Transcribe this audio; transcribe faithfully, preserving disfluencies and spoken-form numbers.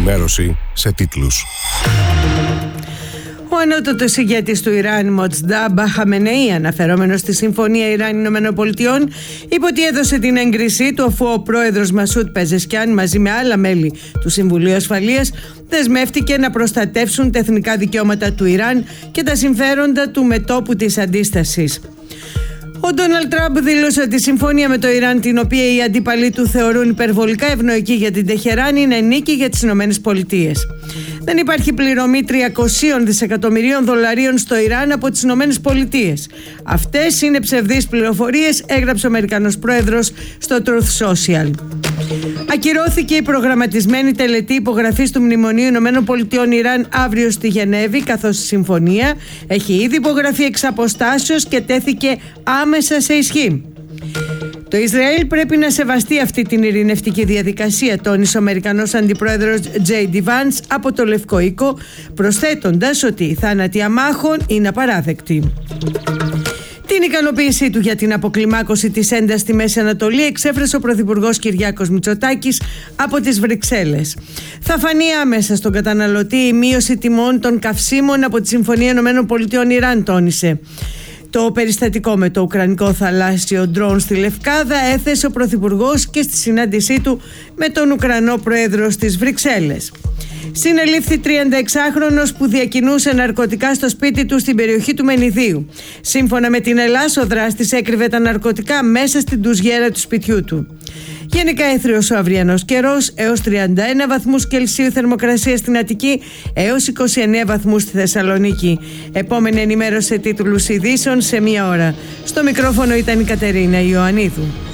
ενημέρωση σε τίτλους. Ο ανώτατος ηγέτης του Ιράν, Μοτζντάμπα Χαμενεή, αναφερόμενος στη Συμφωνία Ιράν-Ηνωμένων είπε ότι έδωσε την έγκρισή του αφού ο πρόεδρος Μασούτ Πεζεσκιάν μαζί με άλλα μέλη του Συμβουλίου Ασφαλείας δεσμεύτηκε να προστατεύσουν τα εθνικά δικαιώματα του Ιράν και τα συμφέροντα του μετώπου της αντίστασης. Ο Ντόναλντ Τραμπ δήλωσε ότι η συμφωνία με το Ιράν, την οποία οι αντίπαλοι του θεωρούν υπερβολικά ευνοϊκή για την Τεχεράνη, είναι νίκη για τις Ηνωμένες Πολιτείες. Δεν υπάρχει πληρωμή τριακόσια δισεκατομμυρίων δολαρίων στο Ιράν από τις Ηνωμένες Πολιτείες. Αυτές είναι ψευδείς πληροφορίες, έγραψε ο Αμερικανός πρόεδρος στο Truth Social. Ακυρώθηκε η προγραμματισμένη τελετή υπογραφής του Μνημονίου Ηνωμένων Πολιτειών Ιράν αύριο στη Γενέβη, καθώς η συμφωνία έχει ήδη υπογραφεί εξ αποστάσεως και τέθηκε άμεσα σε ισχύ. Το Ισραήλ πρέπει να σεβαστεί αυτή την ειρηνευτική διαδικασία, τόνισε ο Αμερικανός Αντιπρόεδρος τζέι ντι Vance από το Λευκό Οίκο, προσθέτοντας ότι η θάνατη αμάχων είναι απαράδεκτη. Την ικανοποίησή του για την αποκλιμάκωση της έντασης στη Μέση Ανατολή εξέφρασε ο Πρωθυπουργός Κυριάκος Μητσοτάκης από τις Βρυξέλλες. Θα φανεί άμεσα στον καταναλωτή η μείωση τιμών των καυσίμων από τη Συμφωνία Ηνωμένων Πολιτειών Ιράν, τόνισε. Το περιστατικό με το ουκρανικό θαλάσσιο ντρόουν στη Λευκάδα έθεσε ο Πρωθυπουργός και στη συνάντησή του με τον Ουκρανό Πρόεδρο στις Βρυξέλλες. Συνελήφθη τριανταεξάχρονος που διακινούσε ναρκωτικά στο σπίτι του στην περιοχή του Μενιδίου. Σύμφωνα με την Ελλάς, ο δράστης έκρυβε τα ναρκωτικά μέσα στην ντουζιέρα του σπιτιού του. Γενικά έθριος ο αυριανός καιρός, έως τριάντα ένα βαθμούς Κελσίου θερμοκρασία στην Αττική, έως είκοσι εννέα βαθμούς στη Θεσσαλονίκη. Επόμενη ενημέρωση σε τίτλους ειδήσεων σε μία ώρα. Στο μικρόφωνο ήταν η Κατερίνα Ιωαννίδου.